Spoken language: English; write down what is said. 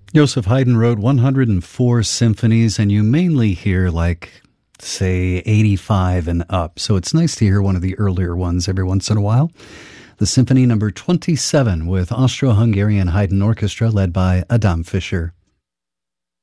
Joseph Haydn wrote 104 symphonies, and you mainly hear say 85 and up. So it's nice to hear one of the earlier ones every once in a while. The Symphony number 27 with Austro-Hungarian Haydn Orchestra led by Adam Fischer.